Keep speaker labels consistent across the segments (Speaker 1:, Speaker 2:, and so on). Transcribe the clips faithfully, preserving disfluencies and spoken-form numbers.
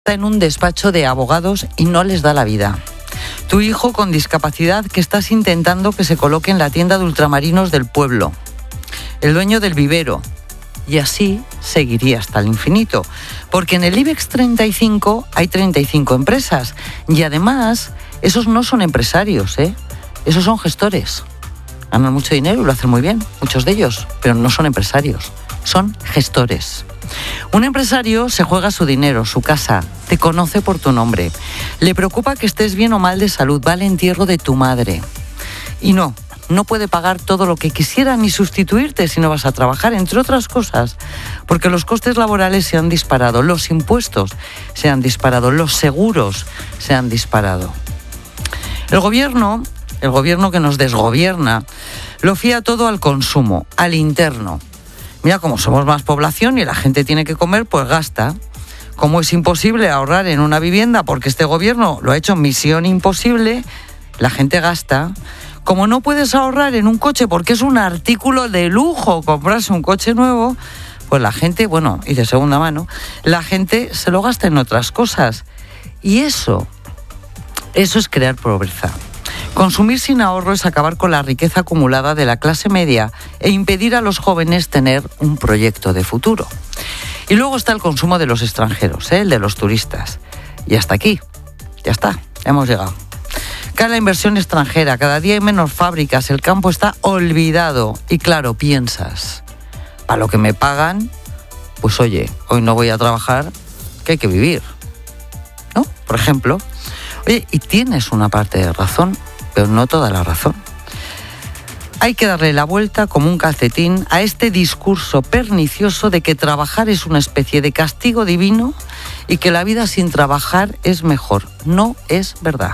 Speaker 1: Está en un despacho de abogados y no les da la vida. Tu hijo con discapacidad que estás intentando que se coloque en la tienda de ultramarinos del pueblo. El dueño del vivero. Y así seguiría hasta el infinito. Porque en el IBEX treinta y cinco hay treinta y cinco empresas. Y además, esos no son empresarios, ¿eh? Esos son gestores. Ganan mucho dinero y lo hacen muy bien, muchos de ellos. Pero no son empresarios, son gestores. Un empresario se juega su dinero, su casa, te conoce por tu nombre. Le preocupa que estés bien o mal de salud, va al entierro de tu madre. Y no, no puede pagar todo lo que quisiera ni sustituirte si no vas a trabajar, entre otras cosas, porque los costes laborales se han disparado, los impuestos se han disparado, los seguros se han disparado. El gobierno, el gobierno que nos desgobierna, lo fía todo al consumo, al interno. Mira, como somos más población y la gente tiene que comer, pues gasta. Como es imposible ahorrar en una vivienda porque este gobierno lo ha hecho misión imposible, la gente gasta. Como no puedes ahorrar en un coche porque es un artículo de lujo comprarse un coche nuevo, pues la gente, bueno, y de segunda mano, la gente se lo gasta en otras cosas. Y eso, eso es crear pobreza. Consumir sin ahorro es acabar con la riqueza acumulada de la clase media e impedir a los jóvenes tener un proyecto de futuro. Y luego está el consumo de los extranjeros, ¿eh? El de los turistas. Y hasta aquí, ya está, ya hemos llegado. Cae la inversión extranjera, cada día hay menos fábricas, el campo está olvidado. Y claro, piensas, para lo que me pagan, pues oye, hoy no voy a trabajar, que hay que vivir, ¿no? Por ejemplo. Oye, y tienes una parte de razón, pero no toda la razón. Hay que darle la vuelta como un calcetín a este discurso pernicioso de que trabajar es una especie de castigo divino y que la vida sin trabajar es mejor. No es verdad.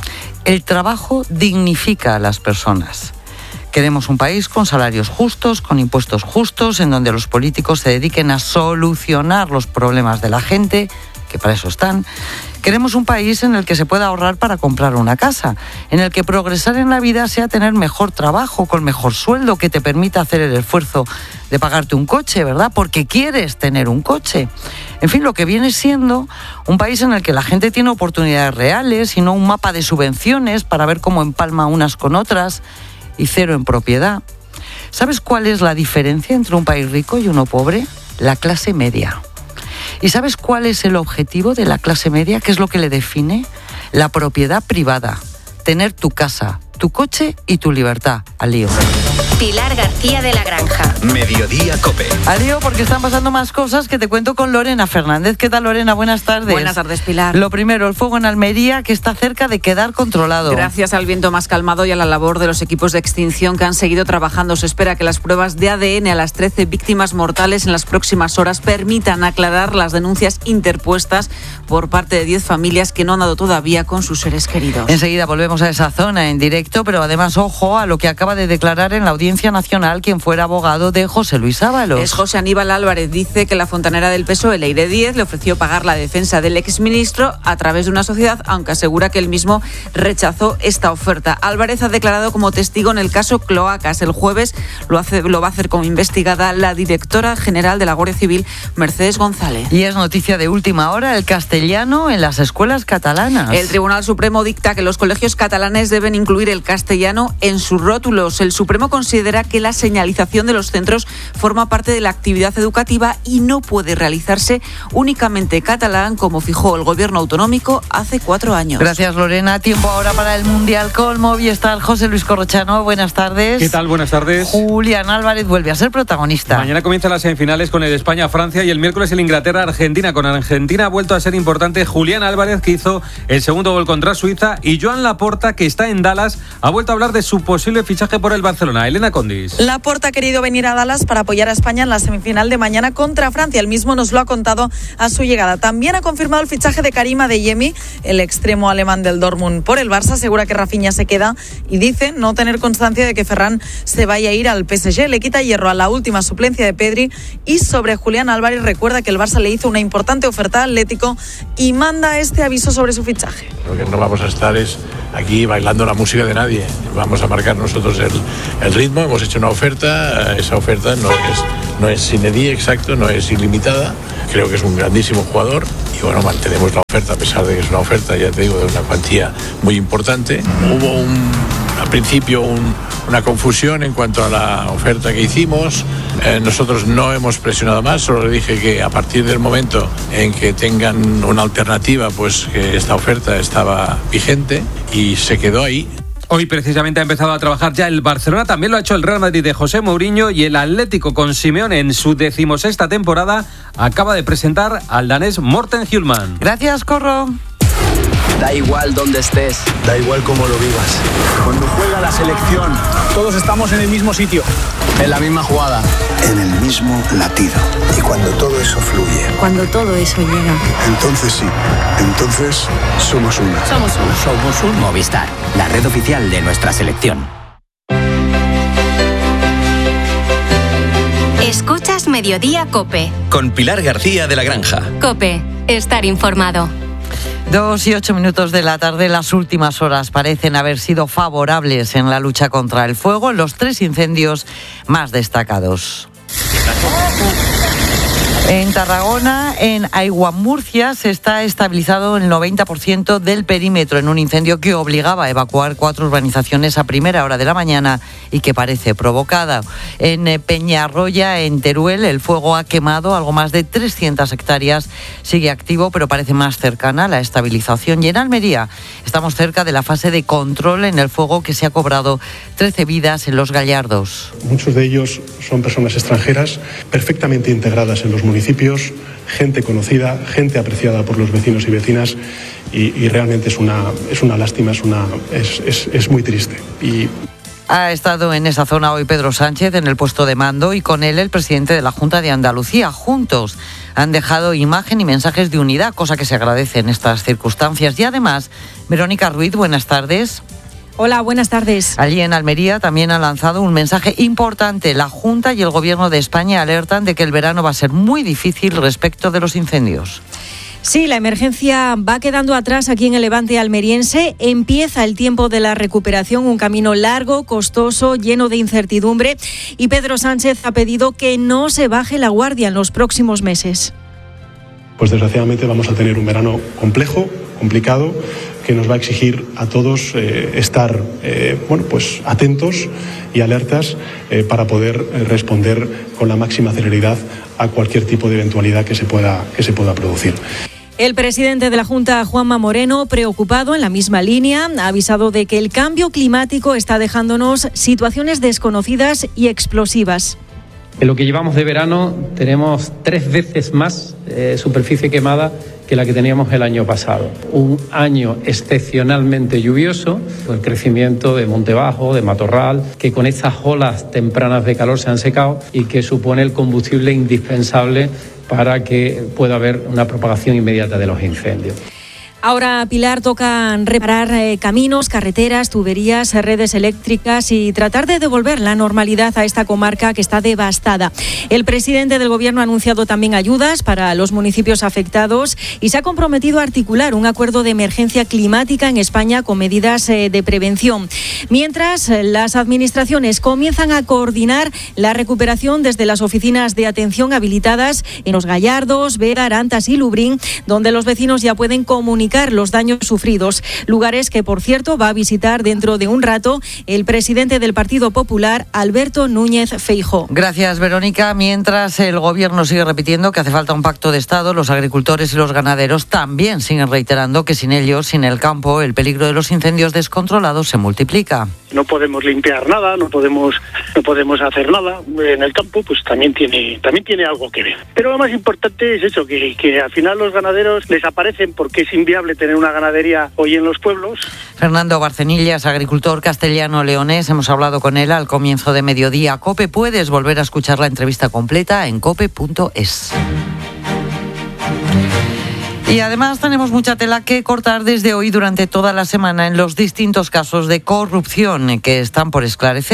Speaker 1: El trabajo dignifica a las personas. Queremos un país con salarios justos, con impuestos justos, en donde los políticos se dediquen a solucionar los problemas de la gente, que para eso están. Queremos un país en el que se pueda ahorrar para comprar una casa, en el que progresar en la vida sea tener mejor trabajo, con mejor sueldo, que te permita hacer el esfuerzo de pagarte un coche, ¿verdad? Porque quieres tener un coche. En fin, lo que viene siendo un país en el que la gente tiene oportunidades reales y no un mapa de subvenciones para ver cómo empalma unas con otras y cero en propiedad. ¿Sabes cuál es la diferencia entre un país rico y uno pobre? La clase media. ¿Y sabes cuál es el objetivo de la clase media? ¿Qué es lo que le define? La propiedad privada. Tener tu casa, tu coche y tu libertad. Al lío.
Speaker 2: Pilar García de la Granja.
Speaker 3: Mediodía COPE.
Speaker 1: Al lío porque están pasando más cosas que te cuento con Lorena Fernández. ¿Qué tal, Lorena? Buenas tardes.
Speaker 4: Buenas tardes, Pilar.
Speaker 1: Lo primero, el fuego en Almería, que está cerca de quedar controlado.
Speaker 4: Gracias al viento más calmado y a la labor de los equipos de extinción que han seguido trabajando, se espera que las pruebas de A D N a las trece víctimas mortales en las próximas horas permitan aclarar las denuncias interpuestas por parte de diez familias que no han dado todavía con sus seres queridos.
Speaker 1: Enseguida volvemos a esa zona en directo, pero además, ojo a lo que acaba de declarar en la Audiencia Nacional quien fuera abogado de José Luis Ábalos.
Speaker 4: Es José Aníbal Álvarez. Dice que la fontanera del P S O E, Leire Díez, le ofreció pagar la defensa del exministro a través de una sociedad, aunque asegura que él mismo rechazó esta oferta. Álvarez ha declarado como testigo en el caso Cloacas. El jueves lo, hace, lo va a hacer como investigada la directora general de la Guardia Civil, Mercedes González.
Speaker 1: Y es noticia de última hora el castellano en las escuelas catalanas.
Speaker 4: El Tribunal Supremo dicta que los colegios catalanes deben incluir el castellano en sus rótulos. El Supremo considera que la señalización de los centros forma parte de la actividad educativa y no puede realizarse únicamente catalán, como fijó el gobierno autonómico hace cuatro años.
Speaker 1: Gracias, Lorena. Tiempo ahora para el Mundial con Movistar. José Luis Corrochano, buenas tardes.
Speaker 5: ¿Qué tal? Buenas tardes.
Speaker 1: Julián Álvarez vuelve a ser protagonista.
Speaker 5: Mañana comienzan las semifinales con el España-Francia y el miércoles el Inglaterra-Argentina. Con Argentina ha vuelto a ser importante Julián Álvarez, que hizo el segundo gol contra Suiza, y Joan Laporta, que está en Dallas, ha vuelto a hablar de su posible fichaje por el Barcelona. Elena Condis.
Speaker 6: Laporta ha querido venir a Dallas para apoyar a España en la semifinal de mañana contra Francia. El mismo nos lo ha contado a su llegada. También ha confirmado el fichaje de Karim Adeyemi, el extremo alemán del Dortmund por el Barça. Asegura que Rafinha se queda y dice no tener constancia de que Ferran se vaya a ir al P S G. Le quita hierro a la última suplencia de Pedri. Y sobre Julián Álvarez, recuerda que el Barça le hizo una importante oferta al Atlético y manda este aviso sobre su fichaje.
Speaker 7: Lo que no vamos a estar es aquí bailando la música de nadie. Vamos a marcar nosotros el, el ritmo. Hemos hecho una oferta. Esa oferta no es, no es sine die, exacto, no es ilimitada. creo que es un grandísimo jugador y bueno, mantenemos la oferta a pesar de que es una oferta, ya te digo, de una cuantía muy importante. Hubo un, al principio un, una confusión en cuanto a la oferta que hicimos. Eh, nosotros no hemos presionado más, solo le dije que a partir del momento en que tengan una alternativa, pues que esta oferta estaba vigente y se quedó ahí.
Speaker 5: Hoy precisamente ha empezado a trabajar ya el Barcelona, también lo ha hecho el Real Madrid de José Mourinho y el Atlético con Simeone en su decimosexta temporada acaba de presentar al danés Morten Hjulmand.
Speaker 1: Gracias, Corro.
Speaker 3: Da igual dónde estés, da igual cómo lo vivas. Cuando juega la selección, todos estamos en el mismo sitio, en la misma jugada,
Speaker 8: en el mismo latido. Y cuando todo eso fluye,
Speaker 9: cuando todo eso llega,
Speaker 8: entonces sí, entonces somos uno.
Speaker 9: Somos uno.
Speaker 3: Somos un
Speaker 10: Movistar, la red oficial de nuestra selección.
Speaker 2: Escuchas Mediodía COPE.
Speaker 11: Con Pilar García de la Granja.
Speaker 2: COPE, estar informado.
Speaker 1: Dos y ocho minutos de la tarde, las últimas horas parecen haber sido favorables en la lucha contra el fuego en los tres incendios más destacados. En Tarragona, en Aiguamurcia, se está estabilizado el noventa por ciento del perímetro en un incendio que obligaba a evacuar cuatro urbanizaciones a primera hora de la mañana y que parece provocada. En Peñarroya, en Teruel, el fuego ha quemado algo más de trescientas hectáreas. Sigue activo, pero parece más cercana a la estabilización. Y en Almería, estamos cerca de la fase de control en el fuego que se ha cobrado trece vidas en Los Gallardos.
Speaker 12: Muchos de ellos son personas extranjeras perfectamente integradas en los municipios. municipios, gente conocida, gente apreciada por los vecinos y vecinas y, y realmente es una, es una lástima, es, una, es, es, es muy triste. Y...
Speaker 1: Ha estado en esa zona hoy Pedro Sánchez en el puesto de mando y con él el presidente de la Junta de Andalucía. Juntos han dejado imagen y mensajes de unidad, cosa que se agradece en estas circunstancias. Y además, Verónica Ruiz, buenas tardes.
Speaker 13: Hola, buenas tardes.
Speaker 1: Allí en Almería también han lanzado un mensaje importante. La Junta y el Gobierno de España alertan de que el verano va a ser muy difícil respecto de los incendios.
Speaker 13: Sí, la emergencia va quedando atrás aquí en el Levante almeriense. Empieza el tiempo de la recuperación, un camino largo, costoso, lleno de incertidumbre. Y Pedro Sánchez ha pedido que no se baje la guardia en los próximos meses.
Speaker 12: Pues desgraciadamente vamos a tener un verano complejo, complicado, que nos va a exigir a todos eh, estar eh, bueno, pues atentos y alertas eh, para poder eh, responder con la máxima celeridad a cualquier tipo de eventualidad que se pueda, que se pueda producir.
Speaker 13: El presidente de la Junta, Juanma Moreno, preocupado en la misma línea, ha avisado de que el cambio climático está dejándonos situaciones desconocidas y explosivas.
Speaker 14: En lo que llevamos de verano tenemos tres veces más eh, superficie quemada que la que teníamos el año pasado. Un año excepcionalmente lluvioso, el crecimiento de monte bajo, de matorral, que con estas olas tempranas de calor se han secado y que supone el combustible indispensable para que pueda haber una propagación inmediata de los incendios.
Speaker 13: Ahora, Pilar, toca reparar eh, caminos, carreteras, tuberías, redes eléctricas y tratar de devolver la normalidad a esta comarca que está devastada. El presidente del Gobierno ha anunciado también ayudas para los municipios afectados y se ha comprometido a articular un acuerdo de emergencia climática en España con medidas eh, de prevención. Mientras, las administraciones comienzan a coordinar la recuperación desde las oficinas de atención habilitadas en Los Gallardos, Vera, Arantas y Lubrín, donde los vecinos ya pueden comunicar los daños sufridos. Lugares que, por cierto, va a visitar dentro de un rato el presidente del Partido Popular, Alberto Núñez Feijóo.
Speaker 1: Gracias, Verónica. Mientras el Gobierno sigue repitiendo que hace falta un pacto de Estado, los agricultores y los ganaderos también siguen reiterando que sin ellos, sin el campo, el peligro de los incendios descontrolados se multiplica.
Speaker 15: No podemos limpiar nada, no podemos, no podemos hacer nada. En el campo, pues también tiene, también tiene algo que ver. Pero lo más importante es eso, que, que al final los ganaderos desaparecen porque es inviable tener una ganadería hoy en los pueblos.
Speaker 1: Fernando Barcenillas, agricultor castellano-leonés, hemos hablado con él al comienzo de Mediodía COPE. Puedes volver a escuchar la entrevista completa en cope punto es. Y además tenemos mucha tela que cortar desde hoy durante toda la semana en los distintos casos de corrupción que están por esclarecer.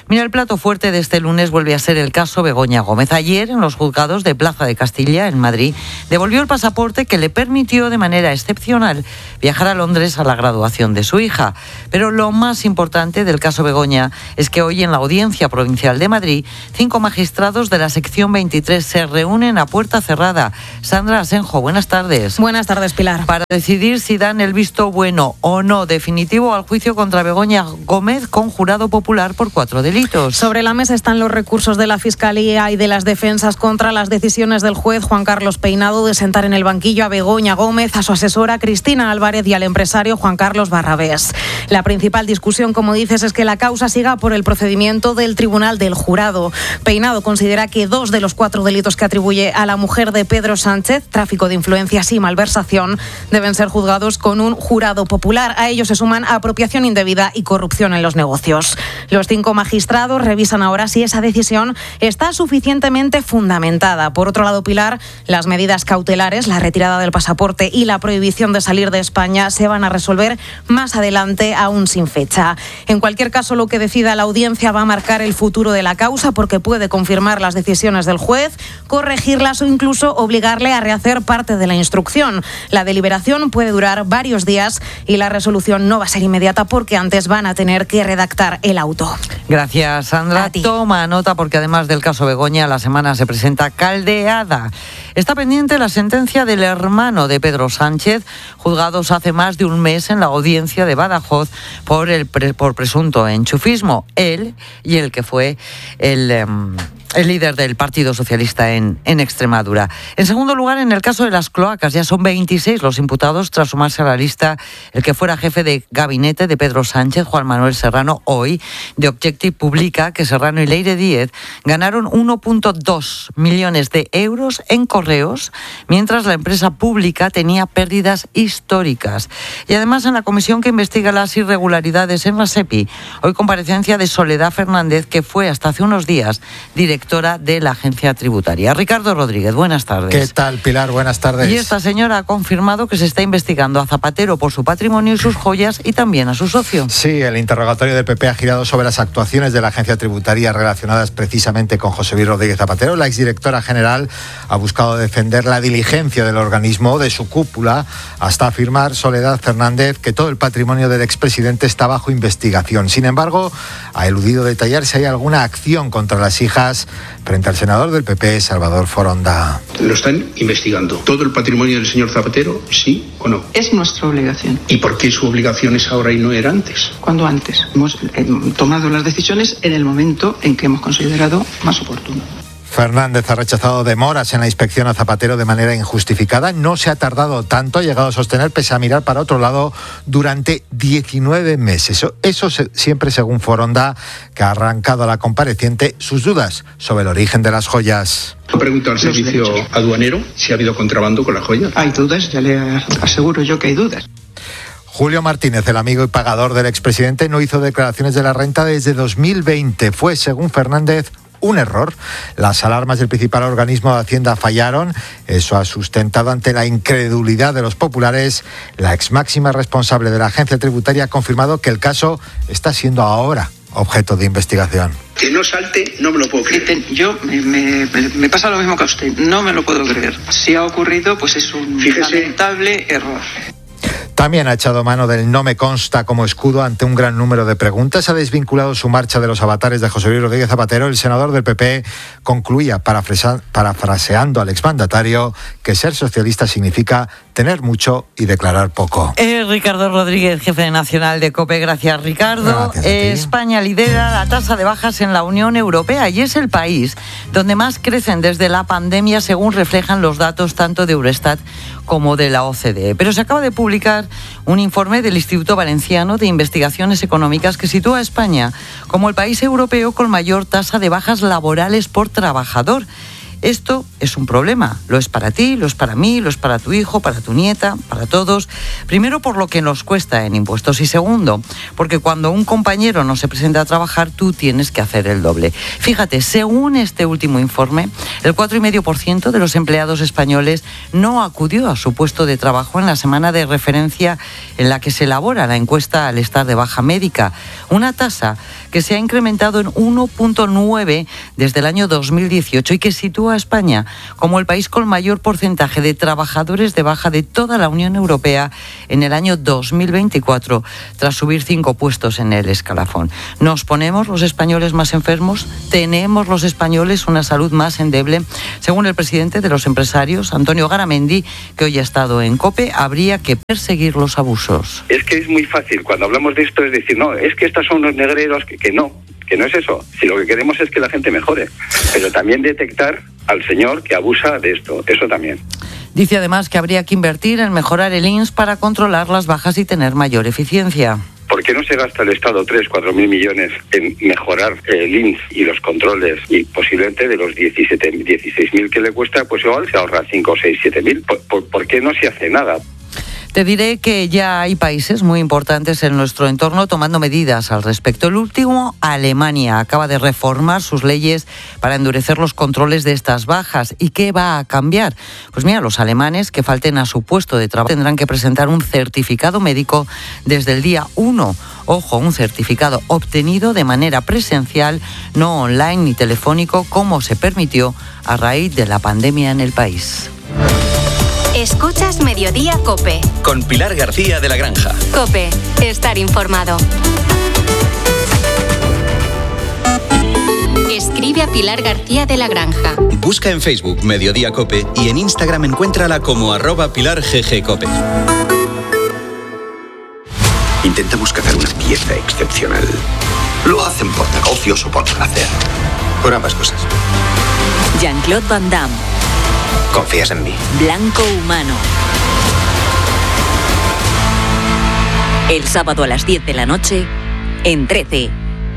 Speaker 1: Mira, el plato fuerte de este lunes vuelve a ser el caso Begoña Gómez. Ayer, en los juzgados de Plaza de Castilla, en Madrid, devolvió el pasaporte que le permitió de manera excepcional viajar a Londres a la graduación de su hija. Pero lo más importante del caso Begoña es que hoy en la Audiencia Provincial de Madrid, cinco magistrados de la sección veintitrés se reúnen a puerta cerrada. Sandra Asenjo, buenas tardes.
Speaker 9: Buenas tardes, Pilar.
Speaker 1: Para decidir si dan el visto bueno o no definitivo al juicio contra Begoña Gómez con jurado popular por cuatro delitos.
Speaker 9: Sobre la mesa están los recursos de la Fiscalía y de las defensas contra las decisiones del juez Juan Carlos Peinado de sentar en el banquillo a Begoña Gómez, a su asesora Cristina Álvarez y al empresario Juan Carlos Barrabés. La principal discusión, como dices, es que la causa siga por el procedimiento del Tribunal del Jurado. Peinado considera que dos de los cuatro delitos que atribuye a la mujer de Pedro Sánchez, tráfico de influencias y malversación, deben ser juzgados con un jurado popular. A ellos se suman apropiación indebida y corrupción en los negocios. Los cinco magistrados revisan ahora si esa decisión está suficientemente fundamentada. Por otro lado, Pilar, las medidas cautelares, la retirada del pasaporte y la prohibición de salir de España se van a resolver más adelante, aún sin fecha. En cualquier caso, lo que decida la audiencia va a marcar el futuro de la causa, porque puede confirmar las decisiones del juez, corregirlas o incluso obligarle a rehacer parte de la instrucción. La deliberación puede durar varios días y la resolución no va a ser inmediata, porque antes van a tener que redactar el auto.
Speaker 1: Gracias, Sandra. Toma nota, porque además del caso Begoña, la semana se presenta caldeada. Está pendiente la sentencia del hermano de Pedro Sánchez, juzgados hace más de un mes en la audiencia de Badajoz por el pre- por presunto enchufismo. Él y el que fue el... Um, el líder del Partido Socialista en, en Extremadura. En segundo lugar, en el caso de las cloacas, ya son veintiséis los imputados tras sumarse a la lista el que fuera jefe de gabinete de Pedro Sánchez, Juan Manuel Serrano. Hoy, The Objective publica que Serrano y Leire Díez ganaron uno coma dos millones de euros en correos, mientras la empresa pública tenía pérdidas históricas. Y además, en la comisión que investiga las irregularidades en la SEPI, hoy comparecencia de Soledad Fernández, que fue hasta hace unos días directora de la agencia tributaria. Ricardo Rodríguez, buenas tardes.
Speaker 16: ¿Qué tal, Pilar? Buenas tardes.
Speaker 1: Y esta señora ha confirmado que se está investigando a Zapatero por su patrimonio y sus joyas, y también a su socio.
Speaker 16: Sí, el interrogatorio del P P ha girado sobre las actuaciones de la agencia tributaria relacionadas precisamente con José Luis Rodríguez Zapatero. La exdirectora general ha buscado defender la diligencia del organismo, de su cúpula, hasta afirmar, Soledad Fernández, que todo el patrimonio del expresidente está bajo investigación. Sin embargo, ha eludido detallar si hay alguna acción contra las hijas frente al senador del P P, Salvador Foronda.
Speaker 17: Lo están investigando. ¿Todo el patrimonio del señor Zapatero, sí o no?
Speaker 18: Es nuestra obligación.
Speaker 17: ¿Y por qué su obligación es ahora y no era antes?
Speaker 18: ¿Cuándo antes? Hemos eh, tomado las decisiones en el momento en que hemos considerado más oportuno.
Speaker 16: Fernández ha rechazado demoras en la inspección a Zapatero de manera injustificada. No se ha tardado tanto, ha llegado a sostener, pese a mirar para otro lado, durante diecinueve meses. Eso, eso se, siempre según Foronda, que ha arrancado a la compareciente sus dudas sobre el origen de las joyas.
Speaker 17: Ha preguntado al servicio aduanero si ha habido contrabando con las joyas.
Speaker 18: Hay dudas, ya le aseguro yo que hay dudas.
Speaker 16: Julio Martínez, el amigo y pagador del expresidente, no hizo declaraciones de la renta desde dos mil veinte. Fue, según Fernández, un error. Las alarmas del principal organismo de Hacienda fallaron. Eso ha sustentado ante la incredulidad de los populares. La ex máxima responsable de la agencia tributaria ha confirmado que el caso está siendo ahora objeto de investigación.
Speaker 17: Que no salte, no me lo puedo creer.
Speaker 18: Yo, me, me, me pasa lo mismo que a usted. No me lo puedo creer. Si ha ocurrido, pues es un Fíjese. lamentable error.
Speaker 16: También ha echado mano del no me consta como escudo ante un gran número de preguntas. Ha desvinculado su marcha de los avatares de José Luis Rodríguez Zapatero. El senador del P P concluía, parafraseando al exmandatario, que ser socialista significa tener mucho y declarar poco.
Speaker 1: Eh, Ricardo Rodríguez, jefe nacional de COPE. Gracias, Ricardo.
Speaker 16: Gracias
Speaker 1: eh, España lidera la tasa de bajas en la Unión Europea y es el país donde más crecen desde la pandemia, según reflejan los datos tanto de Eurostat como de la O C D E. Pero se acaba de publicar un informe del Instituto Valenciano de Investigaciones Económicas que sitúa a España como el país europeo con mayor tasa de bajas laborales por trabajador. Esto es un problema, lo es para ti, lo es para mí, lo es para tu hijo, para tu nieta, para todos. Primero, por lo que nos cuesta en impuestos y segundo, porque cuando un compañero no se presenta a trabajar, tú tienes que hacer el doble. Fíjate, según este último informe, el cuatro coma cinco por ciento de los empleados españoles no acudió a su puesto de trabajo en la semana de referencia en la que se elabora la encuesta al estar de baja médica, una tasa que se ha incrementado en uno coma nueve desde el año dos mil dieciocho y que sitúa a España como el país con mayor porcentaje de trabajadores de baja de toda la Unión Europea en el año dos mil veinticuatro, tras subir cinco puestos en el escalafón. ¿Nos ponemos los españoles más enfermos? ¿Tenemos los españoles una salud más endeble? Según el presidente de los empresarios, Antonio Garamendi, que hoy ha estado en COPE, habría que perseguir los abusos.
Speaker 19: Es que es muy fácil, cuando hablamos de esto, es decir, no, es que estos son unos negreros, que, que no, que no es eso. Si lo que queremos es que la gente mejore, pero también detectar al señor que abusa de esto, eso también.
Speaker 1: Dice además que habría que invertir en mejorar el I N S para controlar las bajas y tener mayor eficiencia.
Speaker 19: ¿Por qué no se gasta el Estado tres, cuatro mil millones en mejorar el I N S y los controles? Y posiblemente de los diecisiete, dieciséis mil que le cuesta, pues igual se ahorra cinco, seis, siete mil. ¿Por, por, ¿Por qué no se hace nada?
Speaker 1: Te diré que ya hay países muy importantes en nuestro entorno tomando medidas al respecto. El último, Alemania, acaba de reformar sus leyes para endurecer los controles de estas bajas. ¿Y qué va a cambiar? Pues mira, los alemanes que falten a su puesto de trabajo tendrán que presentar un certificado médico desde el día uno. Ojo, un certificado obtenido de manera presencial, no online ni telefónico, como se permitió a raíz de la pandemia en el país.
Speaker 2: Escuchas Mediodía COPE.
Speaker 11: Con Pilar García de la Granja.
Speaker 2: COPE, estar informado. Escribe a Pilar García de la Granja.
Speaker 11: Busca en Facebook Mediodía COPE y en Instagram encuéntrala como arroba Pilar G G COPE.
Speaker 17: Intentamos cazar una pieza excepcional. Lo hacen por negocios o por placer. Por ambas cosas.
Speaker 20: Jean-Claude Van Damme.
Speaker 17: ¿Confías en mí?
Speaker 20: Blanco Humano. El sábado a las diez de la noche, en trece.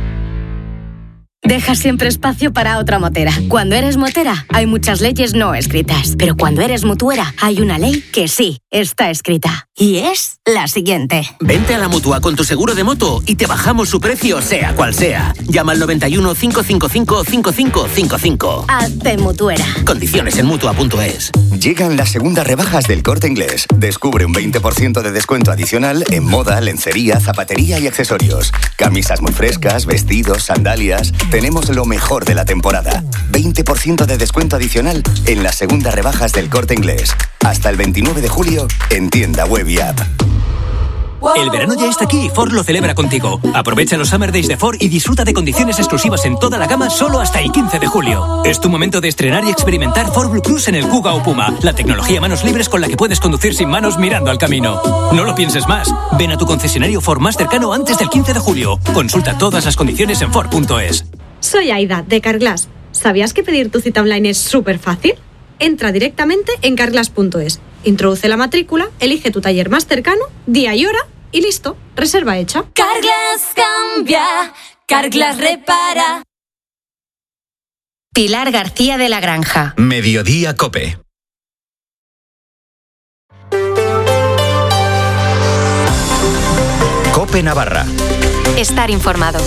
Speaker 21: Deja siempre espacio para otra motera. Cuando eres motera, hay muchas leyes no escritas. Pero cuando eres mutuera, hay una ley que sí está escrita. Y es la siguiente.
Speaker 22: Vente a la Mutua con tu seguro de moto y te bajamos su precio, sea cual sea. Llama al noventa y uno, cinco cinco cinco, cinco cinco cinco cinco.
Speaker 21: Hazte mutuera.
Speaker 22: Condiciones en mutua punto es.
Speaker 23: Llegan las segundas rebajas del Corte Inglés. Descubre un veinte por ciento de descuento adicional en moda, lencería, zapatería y accesorios. Camisas muy frescas, vestidos, sandalias. Tenemos lo mejor de la temporada. veinte por ciento de descuento adicional en las segundas rebajas del Corte Inglés. Hasta el veintinueve de julio en tienda web y app.
Speaker 24: El verano ya está aquí y Ford lo celebra contigo. Aprovecha los Summer Days de Ford y disfruta de condiciones exclusivas en toda la gama solo hasta el quince de julio. Es tu momento de estrenar y experimentar Ford Blue Cruise en el Kuga o Puma, la tecnología manos libres con la que puedes conducir sin manos mirando al camino. No lo pienses más. Ven a tu concesionario Ford más cercano antes del quince de julio. Consulta todas las condiciones en Ford punto es.
Speaker 25: Soy Aida, de Carglass. ¿Sabías que pedir tu cita online es súper fácil? Entra directamente en carglass punto es. Introduce la matrícula, elige tu taller más cercano, día y hora y listo, reserva hecha.
Speaker 21: Carglass cambia, Carglass repara. Pilar García de la Granja.
Speaker 11: Mediodía COPE. COPE Navarra.
Speaker 2: Estar informado.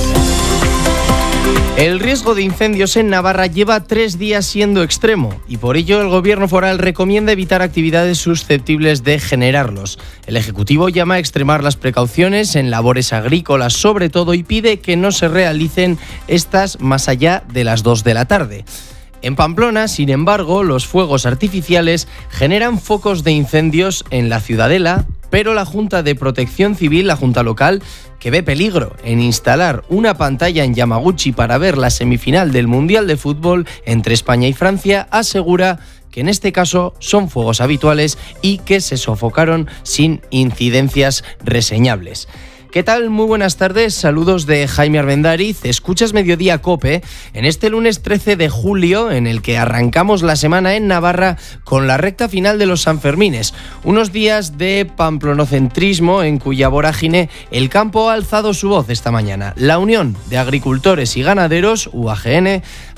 Speaker 26: El riesgo de incendios en Navarra lleva tres días siendo extremo y por ello el Gobierno foral recomienda evitar actividades susceptibles de generarlos. El Ejecutivo llama a extremar las precauciones en labores agrícolas sobre todo y pide que no se realicen estas más allá de las dos de la tarde. En Pamplona, sin embargo, los fuegos artificiales generan focos de incendios en la Ciudadela, pero la Junta de Protección Civil, la Junta Local, que ve peligro en instalar una pantalla en Yamaguchi para ver la semifinal del Mundial de Fútbol entre España y Francia, asegura que en este caso son fuegos habituales y que se sofocaron sin incidencias reseñables. ¿Qué tal? Muy buenas tardes, saludos de Jaime Arbendáriz. Escuchas Mediodía COPE en este lunes trece de julio, en el que arrancamos la semana en Navarra con la recta final de los Sanfermines. Unos días de pamplonocentrismo en cuya vorágine el campo ha alzado su voz esta mañana. La Unión de Agricultores y Ganaderos, U A G N,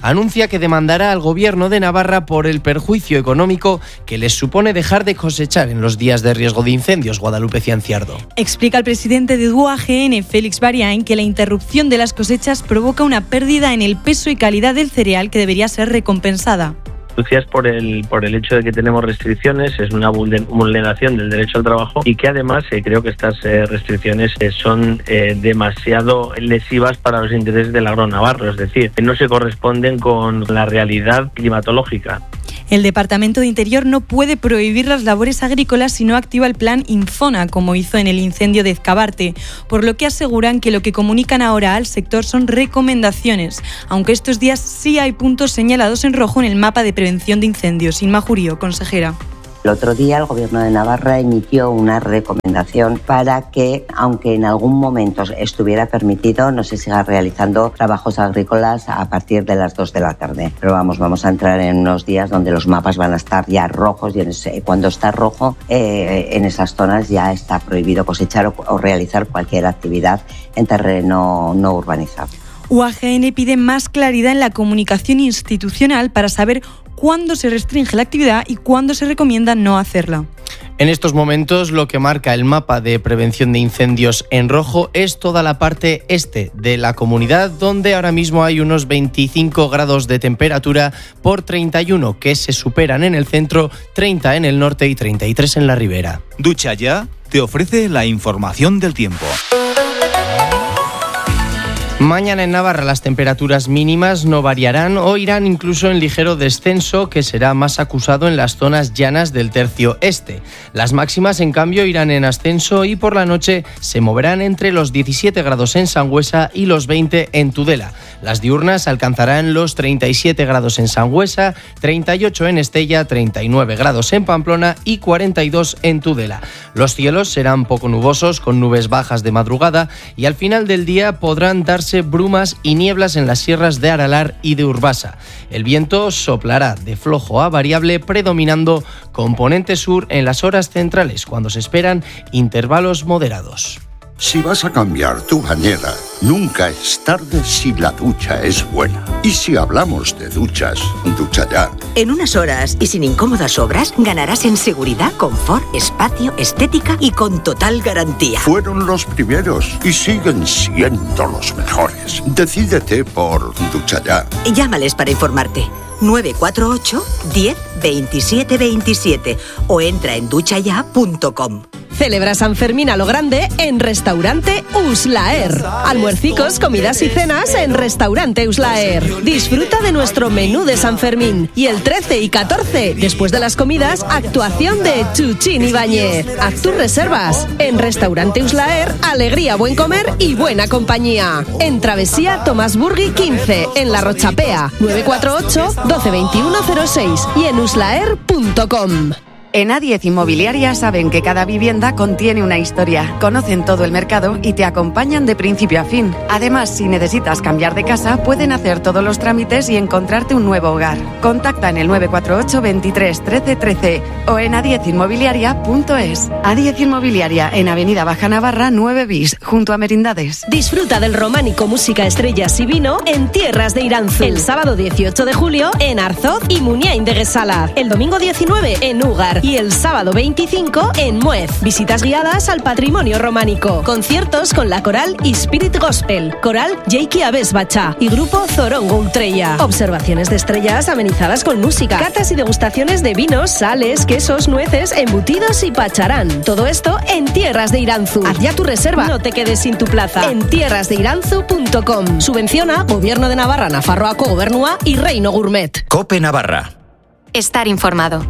Speaker 26: anuncia que demandará al Gobierno de Navarra por el perjuicio económico que les supone dejar de cosechar en los días de riesgo de incendios. Guadalupe Cianciardo.
Speaker 3: Explica el presidente de U A G N, Félix Bariain, que la interrupción de las cosechas provoca una pérdida en el peso y calidad del cereal que debería ser recompensada.
Speaker 4: Es por el por el hecho de que tenemos restricciones, es una vulneración del derecho al trabajo y que además eh, creo que estas eh, restricciones eh, son eh, demasiado lesivas para los intereses del agro navarro, es decir, que no se corresponden con la realidad climatológica.
Speaker 3: El Departamento de Interior no puede prohibir las labores agrícolas si no activa el plan Infona, como hizo en el incendio de Ezcabarte, por lo que aseguran que lo que comunican ahora al sector son recomendaciones, aunque estos días sí hay puntos señalados en rojo en el mapa de prevención de incendios. Inma Jurío, consejera.
Speaker 5: El otro día el Gobierno de Navarra emitió una recomendación para que, aunque en algún momento estuviera permitido, no se siga realizando trabajos agrícolas a partir de las dos de la tarde. Pero vamos, vamos a entrar en unos días donde los mapas van a estar ya rojos y en ese, cuando está rojo, eh, en esas zonas ya está prohibido cosechar o, o realizar cualquier actividad en terreno no urbanizado.
Speaker 3: U A G N pide más claridad en la comunicación institucional para saber cuándo se restringe la actividad y cuándo se recomienda no hacerla.
Speaker 26: En estos momentos lo que marca el mapa de prevención de incendios en rojo es toda la parte este de la comunidad, donde ahora mismo hay unos veinticinco grados de temperatura por treinta y uno que se superan en el centro, treinta en el norte y treinta y tres en la ribera.
Speaker 6: Ducha Ya te ofrece la información del tiempo.
Speaker 26: Mañana en Navarra las temperaturas mínimas no variarán o irán incluso en ligero descenso, que será más acusado en las zonas llanas del tercio este. Las máximas, en cambio, irán en ascenso y por la noche se moverán entre los diecisiete grados en Sangüesa y los veinte en Tudela. Las diurnas alcanzarán los treinta y siete grados en Sangüesa, treinta y ocho en Estella, treinta y nueve grados en Pamplona y cuarenta y dos en Tudela. Los cielos serán poco nubosos, con nubes bajas de madrugada, y al final del día podrán darse brumas y nieblas en las sierras de Aralar y de Urbasa. El viento soplará de flojo a variable, predominando componente sur en las horas centrales, cuando se esperan intervalos moderados.
Speaker 7: Si vas a cambiar tu bañera, nunca es tarde si la ducha es buena. Y si hablamos de duchas, Ducha Ya.
Speaker 8: En unas horas y sin incómodas obras, ganarás en seguridad, confort, espacio, estética y con total garantía.
Speaker 7: Fueron los primeros y siguen siendo los mejores. Decídete por Ducha Ya.
Speaker 8: Llámales para informarte. nueve cuatro ocho, diez, veintisiete veintisiete o entra en ducha ya punto com.
Speaker 27: Celebra San Fermín a lo grande en Restaurante Uslaer. Almuercicos, comidas y cenas en Restaurante Uslaer. Disfruta de nuestro menú de San Fermín. Y el trece y catorce, después de las comidas, actuación de Chuchín Ibáñez. Haz tus reservas en Restaurante Uslaer. Alegría, buen comer y buena compañía. En Travesía Tomás Burgui quince, en La Rochapea. nueve cuatro ocho, doce veintiuno cero seis y en uslaer punto com.
Speaker 28: En A diez Inmobiliaria saben que cada vivienda contiene una historia, conocen todo el mercado y te acompañan de principio a fin. Además, si necesitas cambiar de casa, pueden hacer todos los trámites y encontrarte un nuevo hogar. Contacta en el nueve cuatro ocho, veintitrés, trece, trece o en a diez inmobiliaria punto es. A diez Inmobiliaria, en Avenida Baja Navarra nueve bis, junto a Merindades.
Speaker 27: Disfruta del románico Música Estrellas y Vino en Tierras de Iranzu. El sábado dieciocho de julio en Arzoz y Muniain de Guesalar. El domingo diecinueve en Úgar. Y el sábado veinticinco en Muez. Visitas guiadas al patrimonio románico. Conciertos con la coral Spirit Gospel, coral Jeiki Abes Bacha y grupo Zorongo Ultreya. Observaciones de estrellas amenizadas con música. Catas y degustaciones de vinos, sales, quesos, nueces, embutidos y pacharán. Todo esto en Tierras de Iranzu. Haz ya tu reserva. No te quedes sin tu plaza. En tierras de iranzu punto com. Subvenciona Gobierno de Navarra, Nafarroako Gobernua y Reino Gourmet.
Speaker 6: COPE Navarra.
Speaker 2: Estar informado.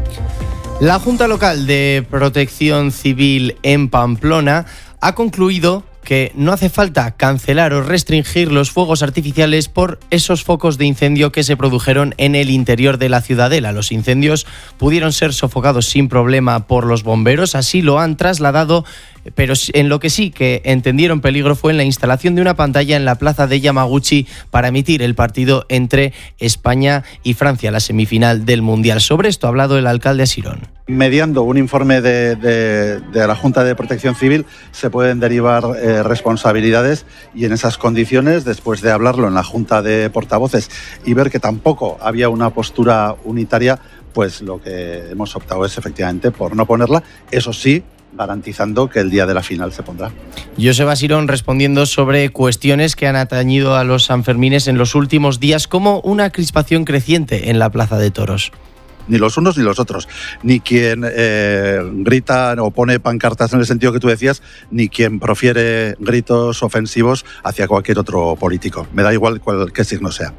Speaker 26: La Junta Local de Protección Civil en Pamplona ha concluido que no hace falta cancelar o restringir los fuegos artificiales por esos focos de incendio que se produjeron en el interior de la ciudadela. Los incendios pudieron ser sofocados sin problema por los bomberos, así lo han trasladado pero en lo que sí que entendieron peligro fue en la instalación de una pantalla en la plaza de Yamaguchi para emitir el partido entre España y Francia, la semifinal del Mundial. Sobre esto ha hablado el alcalde Asirón.
Speaker 9: Mediando un informe de, de, de la Junta de Protección Civil se pueden derivar eh, responsabilidades, y en esas condiciones, después de hablarlo en la Junta de Portavoces y ver que tampoco había una postura unitaria, pues lo que hemos optado es efectivamente por no ponerla, eso sí, garantizando que el día de la final se pondrá.
Speaker 26: Joseba Asirón respondiendo sobre cuestiones que han atañido a los Sanfermines en los últimos días, como una crispación creciente en la Plaza de Toros.
Speaker 9: Ni los unos ni los otros, ni quien eh, grita o pone pancartas en el sentido que tú decías, ni quien profiere gritos ofensivos hacia cualquier otro político. Me da igual cual, qué signo sea.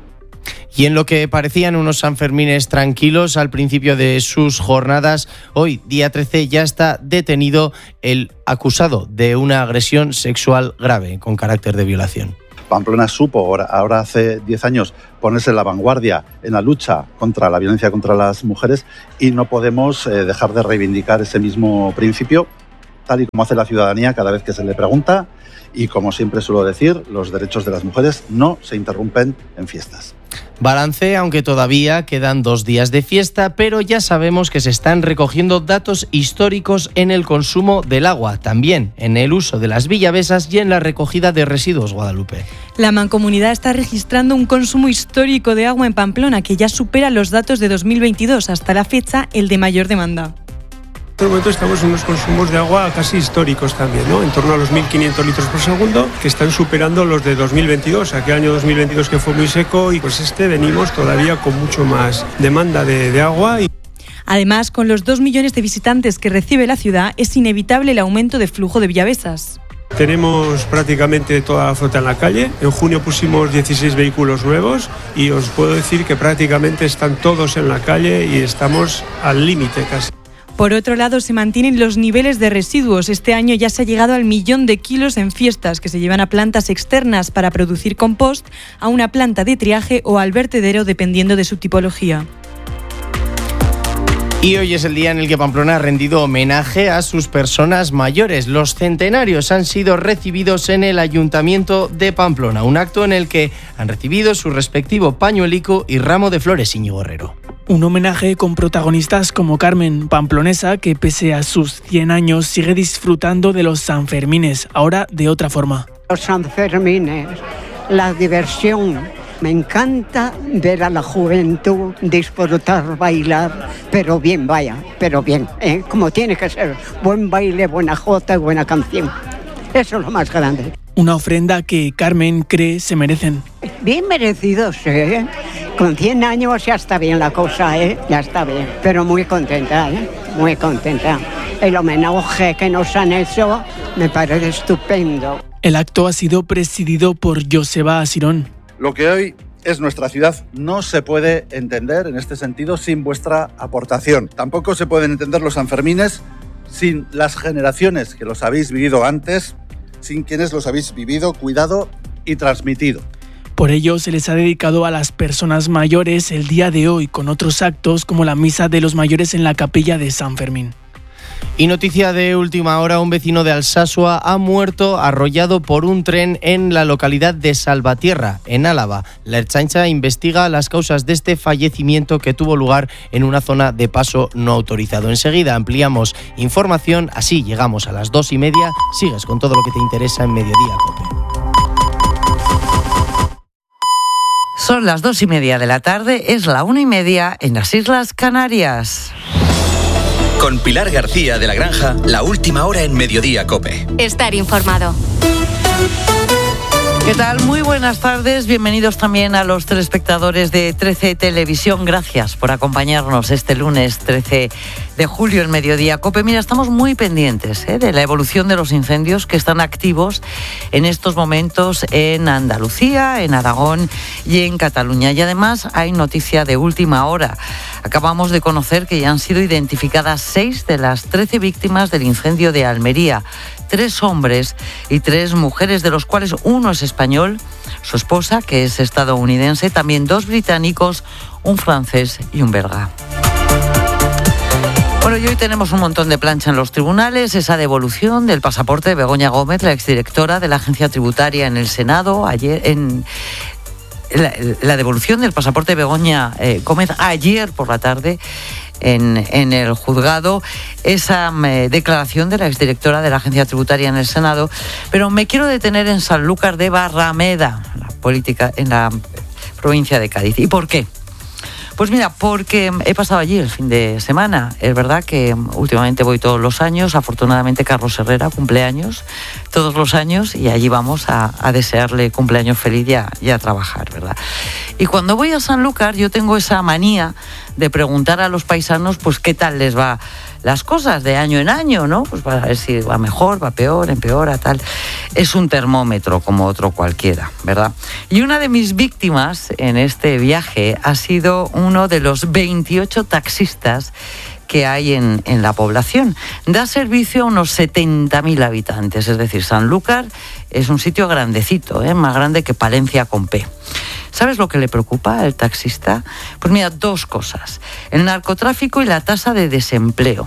Speaker 26: Y en lo que parecían unos Sanfermines tranquilos al principio de sus jornadas, hoy, día trece, ya está detenido el acusado de una agresión sexual grave con carácter de violación.
Speaker 9: Pamplona supo, ahora, ahora hace diez años, ponerse en la vanguardia en la lucha contra la violencia contra las mujeres, y no podemos eh, dejar de reivindicar ese mismo principio, tal y como hace la ciudadanía cada vez que se le pregunta, y como siempre suelo decir, los derechos de las mujeres no se interrumpen en fiestas.
Speaker 26: Balance, aunque todavía quedan dos días de fiesta, pero ya sabemos que se están recogiendo datos históricos en el consumo del agua, también en el uso de las villavesas y en la recogida de residuos, Guadalupe.
Speaker 3: La Mancomunidad está registrando un consumo histórico de agua en Pamplona que ya supera los datos de dos mil veintidós, hasta la fecha el de mayor demanda.
Speaker 10: En este momento estamos en unos consumos de agua casi históricos también, ¿no? En torno a los mil quinientos litros por segundo, que están superando los de dos mil veintidós, aquel año dos mil veintidós que fue muy seco, y pues este venimos todavía con mucho más demanda de, de agua. Y...
Speaker 3: Además, con los dos millones de visitantes que recibe la ciudad, es inevitable el aumento de flujo de villavesas.
Speaker 10: Tenemos prácticamente toda la flota en la calle. En junio pusimos dieciséis vehículos nuevos y os puedo decir que prácticamente están todos en la calle y estamos al límite casi.
Speaker 3: Por otro lado, se mantienen los niveles de residuos. Este año ya se ha llegado al millón de kilos en fiestas, que se llevan a plantas externas para producir compost, a una planta de triaje o al vertedero, dependiendo de su tipología.
Speaker 26: Y hoy es el día en el que Pamplona ha rendido homenaje a sus personas mayores. Los centenarios han sido recibidos en el Ayuntamiento de Pamplona, un acto en el que han recibido su respectivo pañuelico y ramo de flores, Íñigo Herrero.
Speaker 12: Un homenaje con protagonistas como Carmen, pamplonesa, que pese a sus cien años sigue disfrutando de los Sanfermines, ahora de otra forma.
Speaker 13: Los Sanfermines, la diversión. Me encanta ver a la juventud disfrutar, bailar, pero bien, vaya, pero bien, ¿eh? Como tiene que ser. Buen baile, buena jota y buena canción. Eso es lo más grande.
Speaker 12: Una ofrenda que Carmen cree se merecen.
Speaker 13: Bien merecidos, ¿eh? Con cien años ya está bien la cosa, ¿eh? Ya está bien. Pero muy contenta, ¿eh? Muy contenta. El homenaje que nos han hecho me parece estupendo.
Speaker 12: El acto ha sido presidido por Joseba Asirón.
Speaker 9: Lo que hoy es nuestra ciudad no se puede entender en este sentido sin vuestra aportación. Tampoco se pueden entender los Sanfermines sin las generaciones que los habéis vivido antes, sin quienes los habéis vivido, cuidado y transmitido.
Speaker 12: Por ello se les ha dedicado a las personas mayores el día de hoy, con otros actos como la misa de los mayores en la capilla de San Fermín.
Speaker 26: Y noticia de última hora, un vecino de Alsasua ha muerto arrollado por un tren en la localidad de Salvatierra, en Álava. La Ertzaintza investiga las causas de este fallecimiento que tuvo lugar en una zona de paso no autorizado. Enseguida ampliamos información, así llegamos a las dos y media. Sigues con todo lo que te interesa en Mediodía COPE.
Speaker 1: Son las dos y media de la tarde, es la una y media en las Islas Canarias.
Speaker 11: Con Pilar García de la Granja, la última hora en Mediodía COPE.
Speaker 2: Estar informado.
Speaker 1: ¿Qué tal? Muy buenas tardes. Bienvenidos también a los telespectadores de trece Televisión. Gracias por acompañarnos este lunes trece de julio en Mediodía COPE. Mira, estamos muy pendientes ¿eh? de la evolución de los incendios que están activos en estos momentos en Andalucía, en Aragón y en Cataluña. Y además hay noticia de última hora. Acabamos de conocer que ya han sido identificadas seis de las trece víctimas del incendio de Almería. Tres hombres y tres mujeres, de los cuales uno es español, su esposa, que es estadounidense, también dos británicos, un francés y un belga. Bueno, y hoy tenemos un montón de plancha en los tribunales, esa devolución del pasaporte de Begoña Gómez, la exdirectora de la Agencia Tributaria en el Senado, ayer en la, la devolución del pasaporte de Begoña eh, Gómez ayer por la tarde en, en el juzgado, esa eh, declaración de la exdirectora de la Agencia Tributaria en el Senado, pero me quiero detener en Sanlúcar de Barrameda, la política en la provincia de Cádiz. ¿Y por qué? Pues mira, porque he pasado allí el fin de semana. Es verdad que últimamente voy todos los años. Afortunadamente Carlos Herrera cumpleaños todos los años y allí vamos a, a desearle cumpleaños feliz y a, y a trabajar, ¿verdad? Y cuando voy a Sanlúcar yo tengo esa manía de preguntar a los paisanos pues qué tal les va las cosas de año en año, ¿no? Pues para ver si va mejor, va peor, empeora, tal. Es un termómetro como otro cualquiera, ¿verdad? Y una de mis víctimas en este viaje ha sido uno de los veintiocho taxistas que hay en, en la población. Da servicio a unos setenta mil habitantes, es decir, Sanlúcar es un sitio grandecito, ¿eh? Más grande que Palencia con P. ¿Sabes lo que le preocupa al taxista? Pues mira, dos cosas. El narcotráfico y la tasa de desempleo,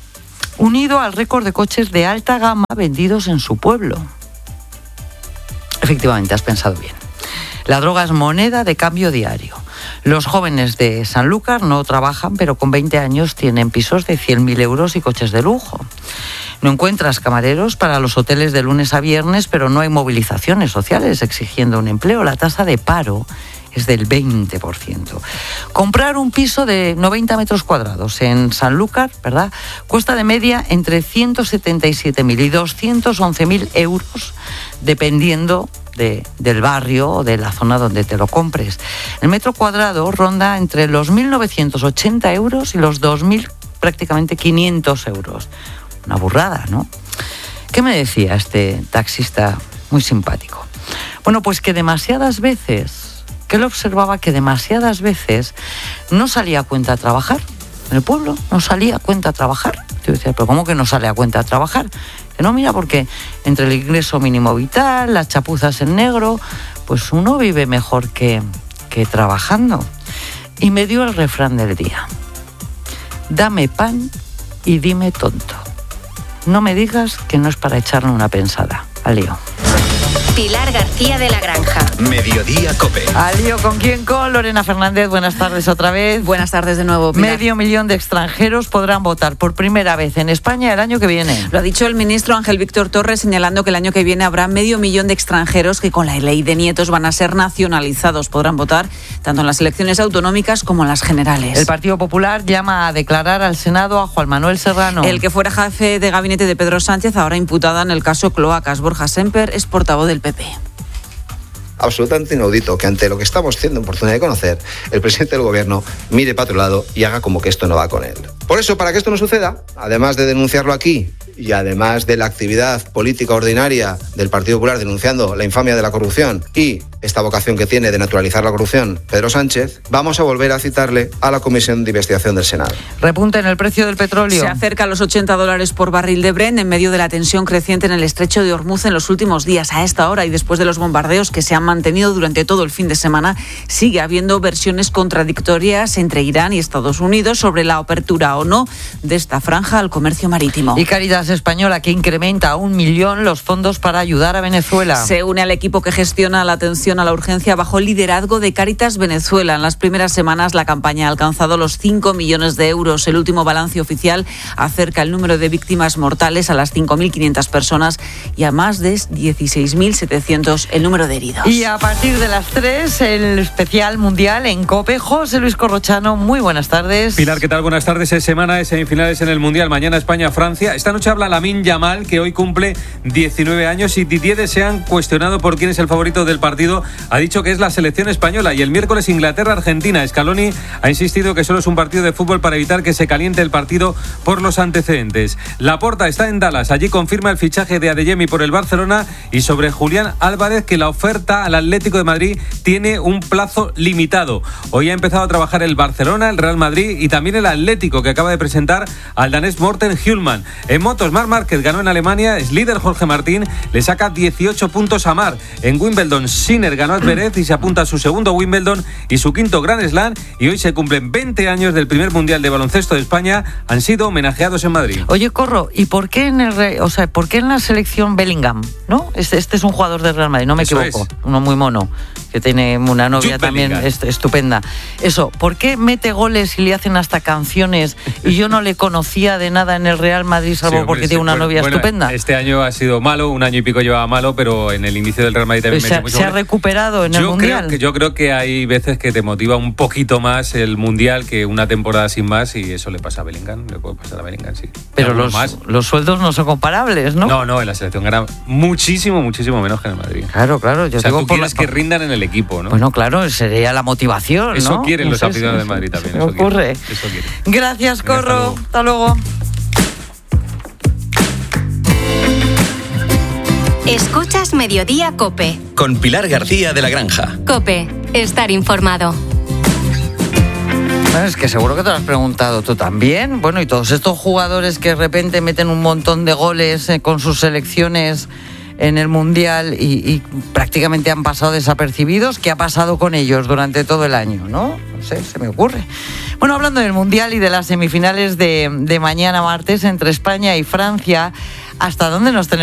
Speaker 1: unido al récord de coches de alta gama vendidos en su pueblo. Efectivamente, has pensado bien. La droga es moneda de cambio diario. Los jóvenes de Sanlúcar no trabajan, pero con veinte años tienen pisos de cien mil euros y coches de lujo. No encuentras camareros para los hoteles de lunes a viernes, pero no hay movilizaciones sociales exigiendo un empleo. La tasa de paro es del veinte por ciento. Comprar un piso de noventa metros cuadrados en Sanlúcar, ¿verdad?, cuesta de media entre ciento setenta y siete mil y doscientos once mil euros, dependiendo de, del barrio o de la zona donde te lo compres. El metro cuadrado ronda entre los mil novecientos ochenta euros y los dos mil, prácticamente quinientos euros. Una burrada, ¿no? ¿Qué me decía este taxista muy simpático? Bueno, pues que demasiadas veces, que él observaba que demasiadas veces no salía a cuenta a trabajar. En el pueblo no salía a cuenta a trabajar. Yo decía, ¿pero cómo que no sale a cuenta a trabajar? Que no, mira, porque entre el ingreso mínimo vital, las chapuzas en negro, pues uno vive mejor que, que trabajando. Y me dio el refrán del día. Dame pan y dime tonto. No me digas que no es para echarle una pensada. Al lío.
Speaker 2: Pilar García de la Granja.
Speaker 11: Mediodía COPE.
Speaker 1: Al lío, ¿con quién? Con Lorena Fernández. Buenas tardes otra vez.
Speaker 14: Buenas tardes de nuevo, Pilar.
Speaker 1: Medio millón de extranjeros podrán votar por primera vez en España el año que viene.
Speaker 14: Lo ha dicho el ministro Ángel Víctor Torres, señalando que el año que viene habrá medio millón de extranjeros que con la ley de nietos van a ser nacionalizados. Podrán votar tanto en las elecciones autonómicas como en las generales.
Speaker 1: El Partido Popular llama a declarar al Senado a Juan Manuel Serrano.
Speaker 14: El que fuera jefe de gabinete de Pedro Sánchez, ahora imputada en el caso Cloacas. Borja Semper es portavoz del P P.
Speaker 15: Absolutamente inaudito que ante lo que estamos teniendo oportunidad de conocer, el presidente del gobierno mire para otro lado y haga como que esto no va con él. Por eso, para que esto no suceda, además de denunciarlo aquí y además de la actividad política ordinaria del Partido Popular denunciando la infamia de la corrupción y esta vocación que tiene de naturalizar la corrupción Pedro Sánchez, vamos a volver a citarle a la Comisión de Investigación del Senado.
Speaker 1: Repunte en el precio del petróleo.
Speaker 14: Se acerca a los ochenta dólares por barril de Brent en medio de la tensión creciente en el estrecho de Hormuz en los últimos días. A esta hora y después de los bombardeos que se han mantenido durante todo el fin de semana, sigue habiendo versiones contradictorias entre Irán y Estados Unidos sobre la apertura o no de esta franja al comercio marítimo.
Speaker 1: Y Cáritas Española, que incrementa a un millón los fondos para ayudar a Venezuela.
Speaker 14: Se une al equipo que gestiona la atención a la urgencia bajo el liderazgo de Cáritas Venezuela. En las primeras semanas la campaña ha alcanzado los cinco millones de euros. El último balance oficial acerca el número de víctimas mortales a las cinco mil quinientas personas y a más de dieciséis mil setecientos el número de heridos.
Speaker 1: Y a partir de las tres, el especial mundial en COPE. José Luis Corrochano, muy buenas tardes.
Speaker 16: Pilar, ¿qué tal? Buenas tardes. Es semana de semifinales en el mundial. Mañana España-Francia. Esta noche habla Lamine Yamal, que hoy cumple diecinueve años, y Didier Deschamps, cuestionado por quién es el favorito del partido, ha dicho que es la selección española. Y el miércoles Inglaterra-Argentina. Scaloni ha insistido que solo es un partido de fútbol para evitar que se caliente el partido por los antecedentes. Laporta está en Dallas. Allí confirma el fichaje de Adeyemi por el Barcelona, y sobre Julián Álvarez, que la oferta al Atlético de Madrid tiene un plazo limitado. Hoy ha empezado a trabajar el Barcelona, el Real Madrid y también el Atlético, que acaba de presentar al danés Morten Hjulman. En motos, Marc Márquez ganó en Alemania, es líder Jorge Martín, le saca dieciocho puntos a Mar. En Wimbledon, Sinner Sinner ganó a Zverev y se apunta a su segundo Wimbledon y su quinto Grand Slam, y hoy se cumplen veinte años del primer Mundial de Baloncesto de España. Han sido homenajeados en Madrid.
Speaker 1: Oye, Corro, ¿y por qué en el, o sea, por qué en la selección Bellingham, ¿no? Este, este es un jugador del Real Madrid, no me
Speaker 16: Eso
Speaker 1: equivoco,
Speaker 16: es.
Speaker 1: uno muy mono, que tiene una novia
Speaker 16: Jude
Speaker 1: también
Speaker 16: Bellingham.
Speaker 1: est- estupenda. Eso, ¿por qué mete goles y le hacen hasta canciones y yo no le conocía de nada en el Real Madrid salvo
Speaker 16: Sí, hombre,
Speaker 1: porque
Speaker 16: sí.
Speaker 1: tiene una
Speaker 16: Bueno,
Speaker 1: novia
Speaker 16: bueno,
Speaker 1: estupenda?
Speaker 16: Este año ha sido malo, un año y pico llevaba malo, pero en el inicio del Real Madrid también
Speaker 1: Pues
Speaker 16: mete
Speaker 1: se,
Speaker 16: mucho
Speaker 1: se ha
Speaker 16: goles.
Speaker 1: recuperado en el
Speaker 16: Yo
Speaker 1: Mundial.
Speaker 16: creo, que, yo creo que hay veces que te motiva un poquito más el Mundial que una temporada sin más, y eso le pasa a Bellingham, le puede pasar a Bellingham, sí.
Speaker 1: Pero
Speaker 16: Alguno
Speaker 1: los,
Speaker 16: más.
Speaker 1: los sueldos no son comparables, ¿no?
Speaker 16: No, no, en la selección gana muchísimo, muchísimo menos que en el Madrid.
Speaker 1: Claro, claro. Yo
Speaker 16: O sea,
Speaker 1: digo
Speaker 16: tú
Speaker 1: por
Speaker 16: quieres
Speaker 1: la-
Speaker 16: que rindan en el equipo, ¿no?
Speaker 1: Bueno, claro, sería la motivación,
Speaker 16: Eso
Speaker 1: ¿no?
Speaker 16: quieren los
Speaker 1: Eso es-
Speaker 16: aficionados del
Speaker 1: eso-
Speaker 16: Madrid también.
Speaker 1: se me
Speaker 16: Eso quieren,
Speaker 1: ocurre.
Speaker 16: eso quieren.
Speaker 1: Gracias,
Speaker 16: Venga, hasta
Speaker 1: Corro.
Speaker 16: luego.
Speaker 1: Hasta luego.
Speaker 2: Escuchas Mediodía Cope.
Speaker 11: Con Pilar García de la Granja.
Speaker 2: Cope, estar informado.
Speaker 1: Bueno, es que seguro que te lo has preguntado tú también. Bueno, y todos estos jugadores que de repente meten un montón de goles eh, con sus selecciones en el Mundial y, y prácticamente han pasado desapercibidos, ¿qué ha pasado con ellos durante todo el año? ¿No? No sé, se me ocurre. Bueno, hablando del Mundial y de las semifinales de, de mañana martes entre España y Francia, ¿hasta dónde nos tenemos